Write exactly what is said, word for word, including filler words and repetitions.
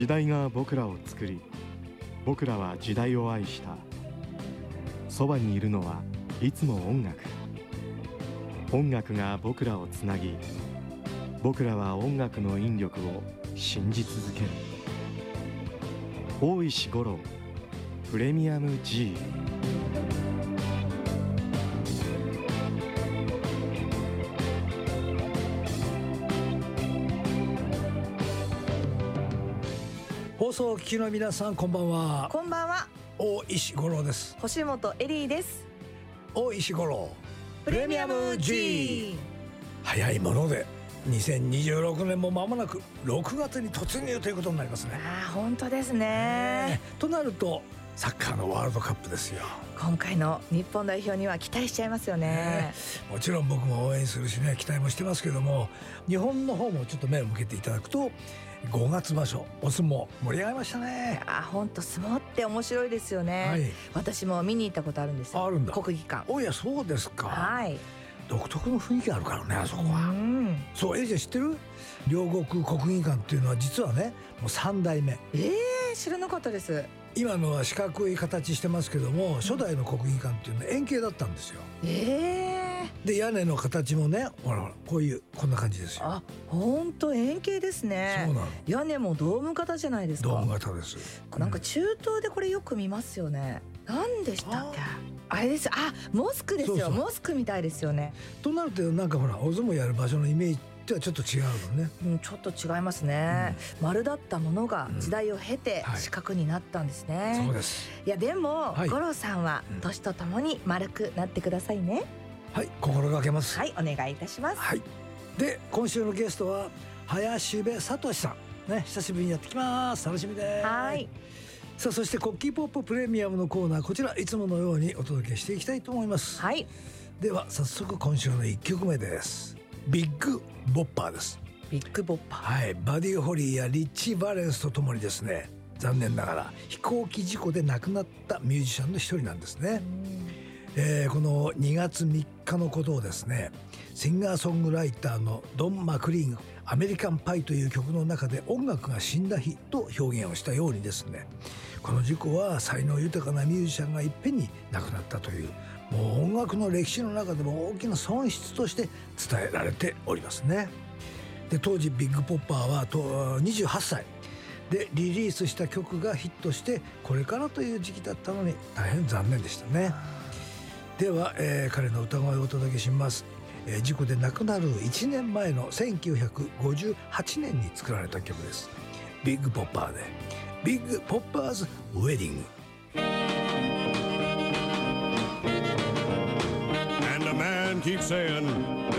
時代が僕らを作り、僕らは時代を愛した。そばにいるのはいつも音楽。音楽が僕らをつなぎ、僕らは音楽の引力を信じ続ける。大石五郎プレミアム G。 放送を聞きの皆さん、こんばんは。 こんばんは。 大石五郎です。 星本エリーです。 大石五郎プレミアム G。 早いものでにせんにじゅうろくねんも間もなくろくがつに突入ということになりますね。 ああ、本当ですね。 となるとサッカーのワールドカップですよ。 今回の日本代表には期待しちゃいますよね。 もちろん僕も応援するしね、期待もしてますけども、日本の方もちょっと目を向けていただくと、ごがつ場所お相撲盛り上がりましたね。 ああ、本当相撲って面白いですよね、はい、私も見に行ったことあるんですよ。 あるんだ。 国技館。 おや、そうですか。 はい。 独特の雰囲気あるからね、あそこは。 うん、 そう、エリちゃん知ってる？両国国技館っていうのは実はね、もうさんだいめ。 えー、知らなかったです。 今のは四角い形してますけども、初代の国技館っていうのは円形だったんですよ。 えー、 で、屋根の形もね、ほらほらこういうこんな感じですよ。 あ、本当円形ですね。 そうなの。 屋根もドーム型じゃないですか。 ドーム型です。 なんか中東でこれよく見ますよね。何でしたっけ？あれです。あ、モスクですよ。そうそう、モスクみたいですよね。 となると、なんかほらお相撲やる場所のイメージとはちょっと違うのね。 うん、ちょっと違いますね、うん、丸だったものが時代を経て四角になったんですね、 はい、そうです。 いやでも、 はい、 五郎さんは年とともに丸くなってくださいね。 はい、心がけます。 はい、お願いいたします。 はい。で、今週のゲストは林部聡さんね、久しぶりにやってきます。楽しみです。 はい。 さあ、そしてコッキーポッププレミアムのコーナー、こちらいつものようにお届けしていきたいと思います。 はい。 では早速今週のいっきょくめです。ビッグボッパーです。 ビッグボッパー。 はい、バディ・ホリーやリッチー・バレンスとともにですね、残念ながら飛行機事故で亡くなったミュージシャンの一人なんですね。えー、このにがつみっかのことをですね、シンガーソングライターのドン・マクリーンがアメリカンパイという曲の中で音楽が死んだ日と表現をしたようにですね、この事故は才能豊かなミュージシャンがいっぺんに亡くなったという、もう音楽の歴史の中でも大きな損失として伝えられておりますね。で、当時ビッグポッパーはとにじゅうはっさいでリリースした曲がヒットして、これからという時期だったのに大変残念でしたね。では、えー、彼の歌声をお届けします。えー、事故で亡くなるいちねんまえのせんきゅうひゃくごじゅうはちねんに作られた曲です。ビッグポッパーでビッグポッパーズウェディング。 And a man keeps saying